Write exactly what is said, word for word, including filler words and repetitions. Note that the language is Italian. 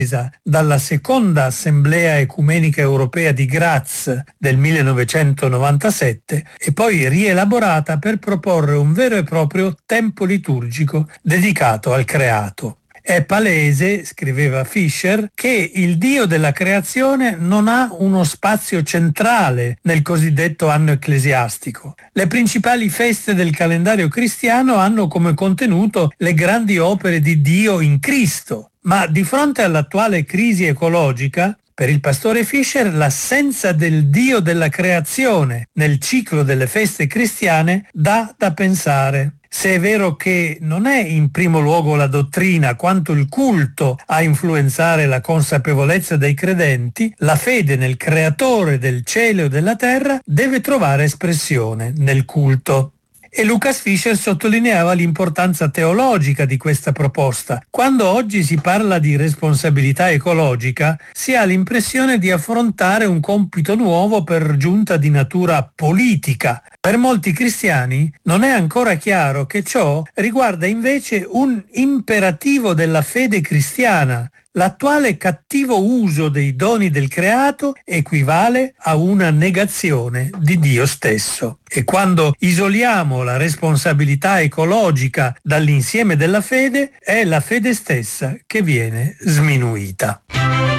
dalla seconda Assemblea Ecumenica Europea di Graz del millenovecentonovantasette e poi rielaborata per proporre un vero e proprio tempo liturgico dedicato al creato. È palese, scriveva Fischer, che il Dio della creazione non ha uno spazio centrale nel cosiddetto anno ecclesiastico. Le principali feste del calendario cristiano hanno come contenuto le grandi opere di Dio in Cristo, ma di fronte all'attuale crisi ecologica, per il pastore Fischer l'assenza del Dio della creazione nel ciclo delle feste cristiane dà da pensare. Se è vero che non è in primo luogo la dottrina quanto il culto a influenzare la consapevolezza dei credenti, la fede nel creatore del cielo e della terra deve trovare espressione nel culto. E Lucas Fischer sottolineava l'importanza teologica di questa proposta. Quando oggi si parla di responsabilità ecologica, si ha l'impressione di affrontare un compito nuovo per giunta di natura politica. Per molti cristiani non è ancora chiaro che ciò riguarda invece un imperativo della fede cristiana. L'attuale cattivo uso dei doni del creato equivale a una negazione di Dio stesso. E quando isoliamo la responsabilità ecologica dall'insieme della fede, è la fede stessa che viene sminuita.